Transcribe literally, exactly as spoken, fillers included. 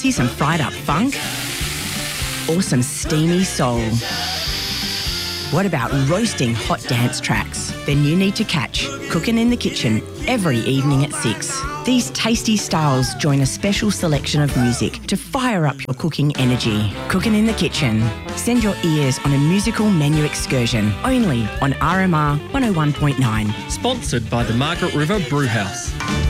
Fancy some fried up funk? Or some steamy soul? What about roasting hot dance tracks? Then you need to catch Cooking in the Kitchen every evening at six. These tasty styles join a special selection of music to fire up your cooking energy. Cooking in the Kitchen. Send your ears on a musical menu excursion only on R M R one oh one point nine. Sponsored by the Margaret River Brewhouse.